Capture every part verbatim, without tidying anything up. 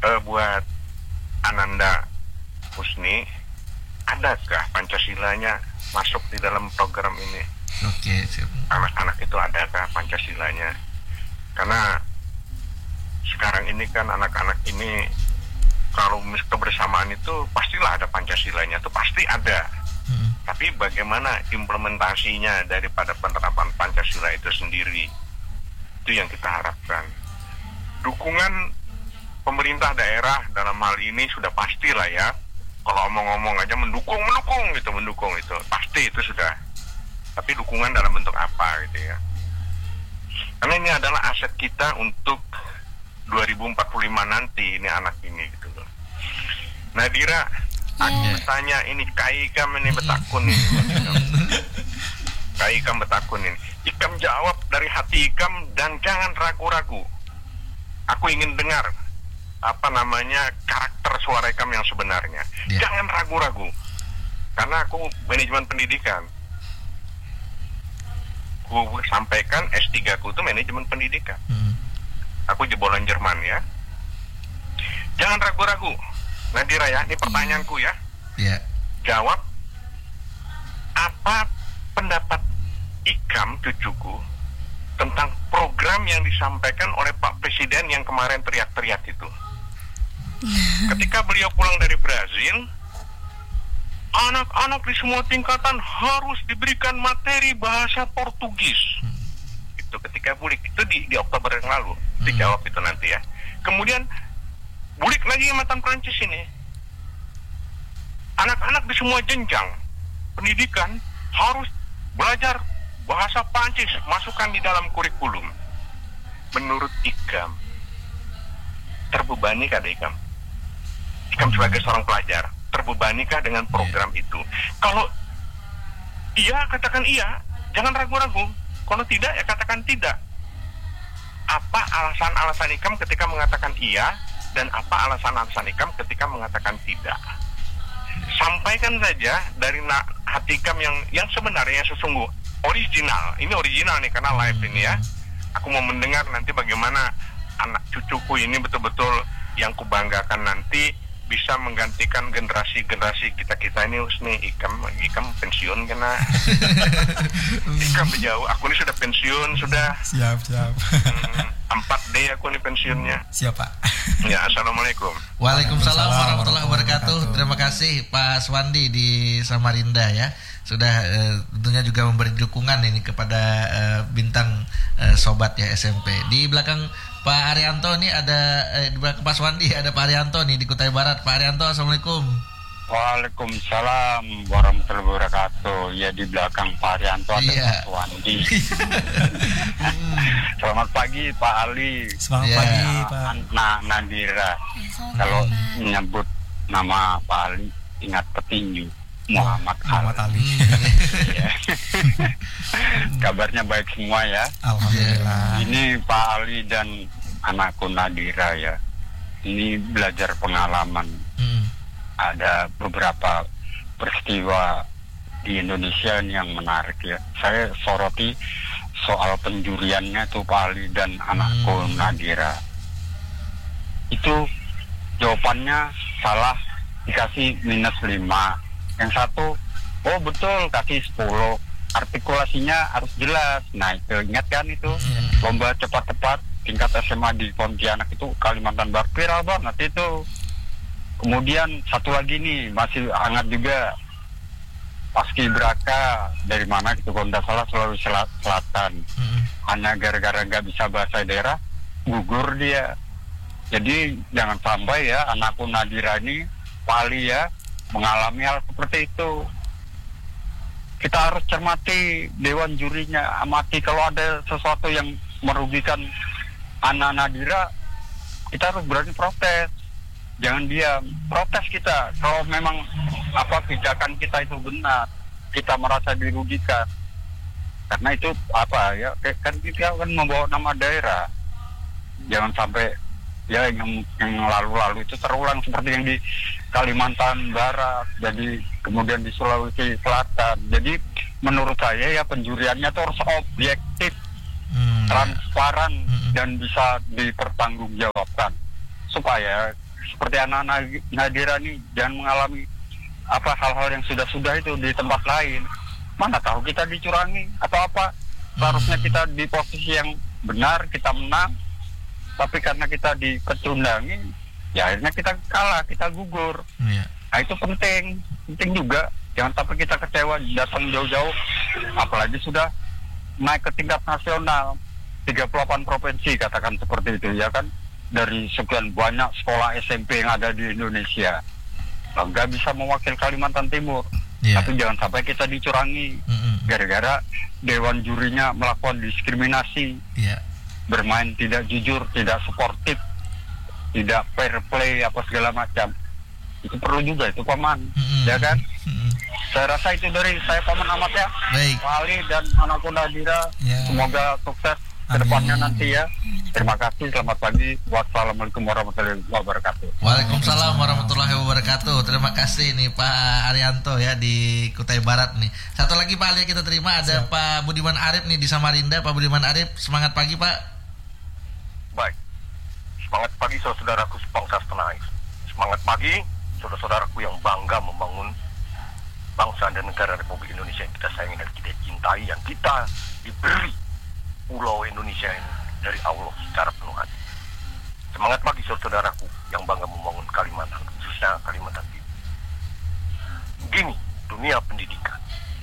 uh, buat Ananda Husni, adakah Pancasilanya masuk di dalam program ini? Oke, siap. Anak-anak itu adakah Pancasilanya? Karena sekarang ini kan anak-anak ini kalau mis kebersamaan itu pastilah ada Pancasilanya, itu pasti ada. Hmm. Tapi bagaimana implementasinya daripada penerapan Pancasila itu sendiri, itu yang kita harapkan. Dukungan pemerintah daerah dalam hal ini sudah pastilah ya. Kalau omong-omong aja mendukung, mendukung gitu, mendukung itu pasti itu sudah. Tapi dukungan dalam bentuk apa gitu ya? Karena ini adalah aset kita untuk dua ribu empat puluh lima nanti ini anak ini gitu loh. Nadira, aku bertanya ini Kaikam ini Betakun ini. Kaikam Betakun ini. Ikam jawab dari hati Ikam dan jangan ragu-ragu. Aku ingin dengar apa namanya karakter suara Ikam yang sebenarnya. Yeah. Jangan ragu-ragu. Karena aku manajemen pendidikan. Aku sampaikan S tiga ku itu manajemen pendidikan. Hmm. Aku jebolan Jerman ya. Jangan ragu-ragu. Nadira ya, ini pertanyaanku ya. Yeah. Jawab apa pendapat Ikam cucuku tentang program yang disampaikan oleh Pak Presiden yang kemarin teriak-teriak itu. Ketika beliau pulang dari Brazil, anak-anak di semua tingkatan harus diberikan materi bahasa Portugis. Hmm. Itu ketika bulik itu di, di Oktober yang lalu. Hmm. Dijawab itu nanti ya. Kemudian bulik lagi matan Prancis ini. Anak-anak di semua jenjang pendidikan harus belajar bahasa Prancis, masukkan di dalam kurikulum. Menurut Ikam, terbebanikah Ikam? Ikam sebagai seorang pelajar, terbebanikah dengan program itu? Kalau iya, katakan iya, jangan ragu-ragu. Kalau tidak, ya katakan tidak. Apa alasan-alasan Ikam ketika mengatakan iya, dan apa alasan-alasan Ikam ketika mengatakan tidak? Sampaikan saja dari hati Ikam yang yang sebenarnya sesungguh original. Ini original nih karena live ini ya. Aku mau mendengar nanti bagaimana anak cucuku ini betul-betul yang kubanggakan nanti bisa menggantikan generasi-generasi kita-kita ini. Husni, Ikam, Ikam pensiun kena. Ikam jauh. Aku ini sudah pensiun sudah. Siap, siap. Hmm, empat D aku ini pensiunnya. Siap, Pak. Ya, assalamualaikum. Waalaikumsalam warahmatullahi wabarakatuh. Terima kasih Pak Swandi di Samarinda ya. Sudah uh, tentunya juga memberi dukungan ini kepada uh, bintang uh, sobat ya S M P. Di belakang Pak Arianto ini ada eh, di belakang Pak Swandi ada Pak Arianto nih di Kutai Barat. Pak Arianto, assalamualaikum. Waalaikumsalam warahmatullahi wabarakatuh. Ya, di belakang Pak Arianto ada iya. Pak Swandi. Selamat pagi Pak Ali. Selamat yeah. pagi Pak. Nah, Nadira. Kalau menyebut nama Pak Ali ingat petinju. Muhammad, oh, Muhammad Ali. Ya. Kabarnya baik semua ya. Alhamdulillah. Ini Pak Ali dan anakku Nadira ya. Ini belajar pengalaman. Hmm. Ada beberapa peristiwa di Indonesia yang menarik ya. Saya soroti soal penjuriannya tuh Pak Ali dan anakku hmm. Nadira. Itu jawabannya salah, dikasih minus lima. Yang satu, oh betul kasih sepuluh. Artikulasinya harus jelas. Nah itu ingat kan itu hmm. lomba cepat-cepat tingkat S M A di Pontianak itu Kalimantan Barat viral banget itu. Kemudian satu lagi nih masih hangat juga, Paskibraka dari mana gitu kalau tidak salah Sulawesi Selatan. Hmm. Hanya gara-gara nggak bisa bahasa daerah gugur dia. Jadi jangan sampai ya anakku Nadira ini Pali ya mengalami hal seperti itu. Kita harus cermati dewan jurinya, amati kalau ada sesuatu yang merugikan anak Nadira, kita harus berani protes. Jangan diam, protes kita. Kalau memang apa pijakan kita itu benar, kita merasa dirugikan. Karena itu apa ya, kan kita kan membawa nama daerah. Jangan sampai ya yang yang lalu-lalu itu terulang seperti yang di Kalimantan Barat, jadi kemudian di Sulawesi Selatan. Jadi menurut saya ya penjuriannya itu harus objektif, hmm. transparan, hmm. dan bisa dipertanggungjawabkan supaya seperti anak-anak Nadira nih jangan mengalami apa hal-hal yang sudah-sudah itu di tempat lain. Mana tahu kita dicurangi atau apa. Seharusnya kita di posisi yang benar, kita menang, tapi karena kita dikecundangi, ya akhirnya kita kalah, kita gugur. Yeah. Nah itu penting, penting juga. Jangan sampai kita kecewa datang jauh-jauh, apalagi sudah naik ke tingkat nasional, tiga puluh delapan provinsi katakan seperti itu ya kan, dari sekian banyak sekolah S M P yang ada di Indonesia. Bangga bisa mewakili Kalimantan Timur. Yeah. Tapi jangan sampai kita dicurangi mm-hmm. gara-gara dewan jurinya melakukan diskriminasi, yeah. bermain tidak jujur, tidak sportif, tidak fair play apa segala macam. Itu perlu juga itu Paman, mm-hmm. ya kan? Mm-hmm. Saya rasa itu dari saya Paman Ahmad ya. Baik. Pak Ali dan anakku Nadira, yeah. semoga sukses ke depannya nanti ya. Terima kasih, selamat pagi. Wassalamualaikum warahmatullahi wabarakatuh. Waalaikumsalam warahmatullahi wabarakatuh. Terima kasih nih Pak Arianto ya di Kutai Barat nih. Satu lagi Pak Ali kita terima ada Siap. Pak Budiman Arif nih di Samarinda. Pak Budiman Arif, semangat pagi Pak. Baik. Semangat pagi saudaraku sebangsa setanah air. Semangat pagi saudara-saudaraku yang bangga membangun bangsa dan negara Republik Indonesia yang kita sayangi dan kita cintai, yang kita diberi Pulau Indonesia ini dari Allah secara penuh hati. Semangat pagi saudaraku yang bangga membangun Kalimantan, khususnya Kalimantan Timur. Begini, dunia pendidikan.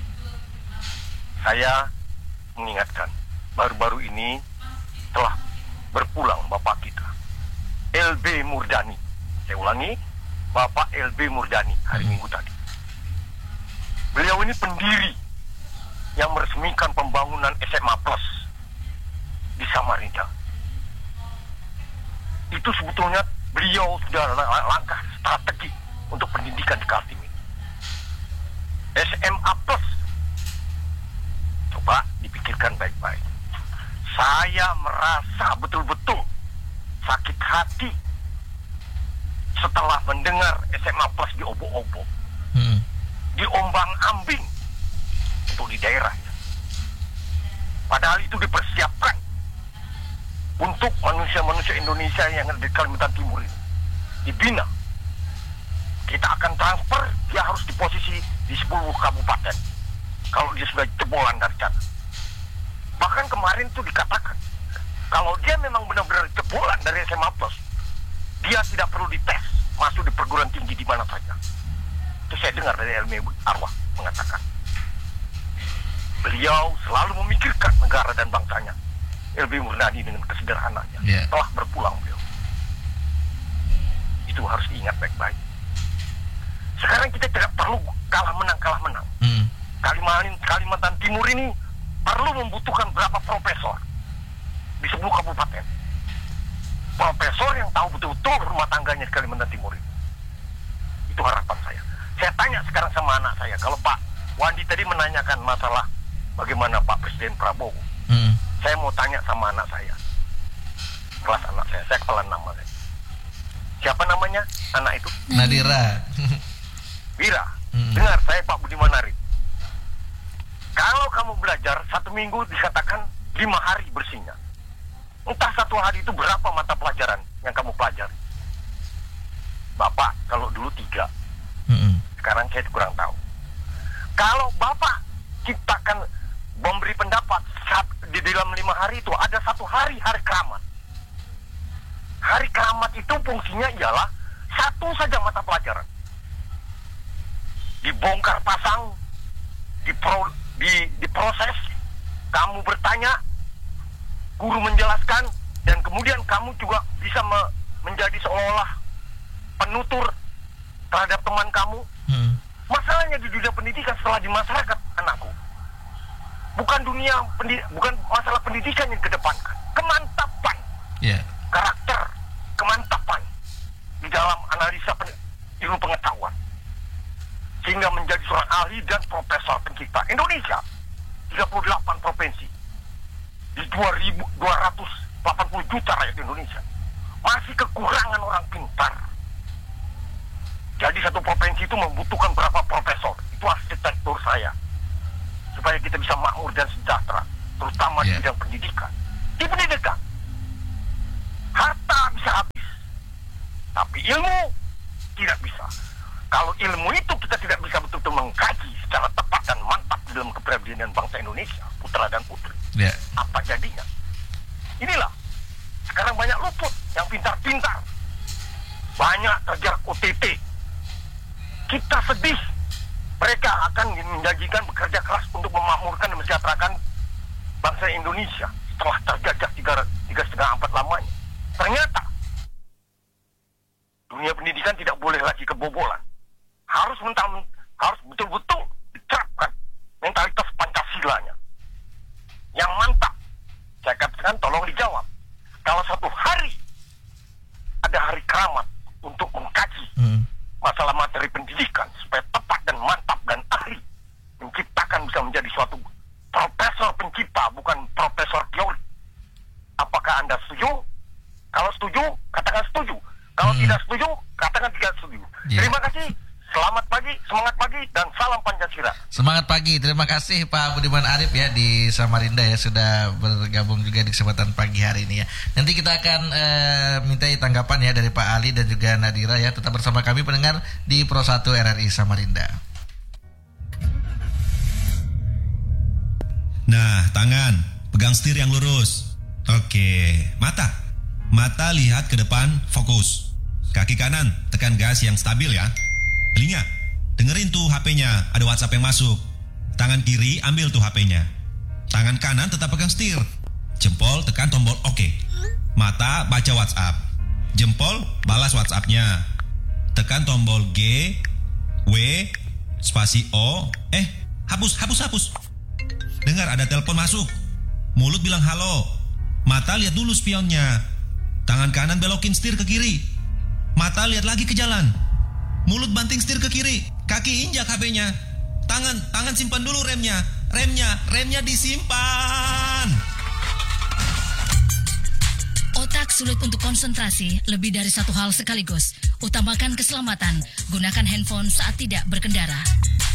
Saya mengingatkan, baru-baru ini telah berpulang Bapak kita, L B Murdani. Saya ulangi, Bapak L B Murdani hari Minggu tadi. Beliau ini pendiri yang meresmikan pembangunan S M A Plus di Samarinda. Itu sebetulnya beliau sudah langkah strategi untuk pendidikan di Kaltim ini. S M A Plus, coba dipikirkan baik-baik. Saya merasa betul-betul sakit hati setelah mendengar S M A Plus diobok-obok, hmm. diombang-ambing untuk di daerah. Padahal itu dipersiapkan untuk manusia-manusia Indonesia yang ada di Kalimantan Timur ini dibina. Kita akan transfer, dia harus di posisi di sepuluh kabupaten kalau dia sudah jebolan dari sana. Bahkan kemarin itu dikatakan kalau dia memang benar-benar jebolan dari S M A Plus, dia tidak perlu dites masuk di perguruan tinggi di mana saja. Itu saya dengar dari ilmu arwah mengatakan. Beliau selalu memikirkan negara dan bangsanya. L B Murdani dengan kesederhanaannya yeah. telah berpulang beliau. Itu harus diingat baik-baik. Sekarang kita tidak perlu kalah menang kalah menang. Mm. Kalimantan Kalimantan Timur ini perlu membutuhkan berapa profesor di sepuluh kabupaten. Profesor yang tahu betul-betul rumah tangganya di Kalimantan Timur ini. Itu harapan saya. Saya tanya sekarang sama anak saya, kalau Pak Wandi tadi menanyakan masalah bagaimana Pak Presiden Prabowo. Mm. Saya mau tanya sama anak saya, kelas anak saya, saya kepala nama saya. Siapa namanya anak itu? Nadira. Wira. Hmm. Dengar saya Pak Budiman Arif. Kalau kamu belajar satu minggu dikatakan lima hari bersihnya. Entah satu hari itu berapa mata pelajaran yang kamu pelajari. Bapak kalau dulu tiga, hmm. sekarang saya kurang tahu. Kalau Bapak ciptakan memberi pendapat saat di dalam lima hari itu ada satu hari hari keramat. Hari keramat itu fungsinya ialah satu saja mata pelajaran. Dibongkar pasang, dipro, di, diproses, kamu bertanya, guru menjelaskan, dan kemudian kamu juga bisa me, menjadi seolah-olah penutur terhadap teman kamu. Hmm. Masalahnya di dunia pendidikan setelah di masyarakat, anakku, bukan dunia pendi- bukan masalah pendidikan yang kedepankan, kemantapan yeah. karakter, kemantapan di dalam analisa pen- ilmu pengetahuan, sehingga menjadi seorang ahli dan profesor pencipta. Indonesia tiga puluh delapan provinsi di dua ribu dua ratus delapan puluh juta rakyat Indonesia, masih kekurangan orang pintar. Jadi satu provinsi itu membutuhkan berapa profesor? Itu arsitektur saya, supaya kita bisa makmur dan sejahtera, terutama yeah. di bidang pendidikan. Di pendidikan, harta bisa habis, tapi Tapi ilmu tidak bisa. Kalau ilmu itu kita tidak bisa betul-betul mengkaji secara tepat dan mantap di dalam kepribadian bangsa Indonesia, putra dan putri, yeah. apa jadinya? Inilah, sekarang banyak luput yang pintar-pintar, banyak terjerat O T T. Kita sedih, mereka akan menjanjikan bekerja keras untuk memakmurkan dan mensejahterakan bangsa Indonesia setelah terjajah tiga, tiga setengah abad lamanya. Ternyata dunia pendidikan tidak boleh lagi kebobolan. Harus mental, harus betul-betul diterapkan mentalitas Pancasilanya yang mantap. Saya katakan tolong dijawab. Kalau satu hari ada hari keramat untuk mengkaji hmm. masalah materi pendidikan supaya tepat dan mantap dan ahli, menciptakan bisa menjadi suatu profesor pencipta, bukan profesor teori. Apakah Anda setuju? Kalau setuju, katakan setuju. Kalau hmm. tidak setuju, katakan tidak setuju. Yeah. Terima kasih. Selamat pagi, semangat pagi, dan salam Pancasila. Semangat pagi, terima kasih Pak Budiman Arif ya di Samarinda ya, sudah bergabung juga di kesempatan pagi hari ini ya. Nanti kita akan uh, mintai tanggapan ya dari Pak Ali dan juga Nadira ya. Tetap bersama kami pendengar di Pro satu R R I Samarinda. Nah, tangan, pegang setir yang lurus. Oke, mata. Mata lihat ke depan, fokus. Kaki kanan, tekan gas yang stabil ya. Telinga, dengerin tuh H P-nya, ada WhatsApp yang masuk. Tangan kiri ambil tuh H P-nya. Tangan kanan tetap pegang setir. Jempol tekan tombol oke. Mata baca WhatsApp. Jempol balas WhatsApp-nya. Tekan tombol G, W, spasi O. Eh, hapus, hapus, hapus. Dengar ada telepon masuk. Mulut bilang halo. Mata lihat dulu spionnya. Tangan kanan belokin setir ke kiri. Mata lihat lagi ke jalan. Mulut banting setir ke kiri, kaki injak H P-nya. Tangan, tangan simpan dulu remnya. Remnya, remnya disimpan. Otak sulit untuk konsentrasi lebih dari satu hal sekaligus. Utamakan keselamatan. Gunakan handphone saat tidak berkendara.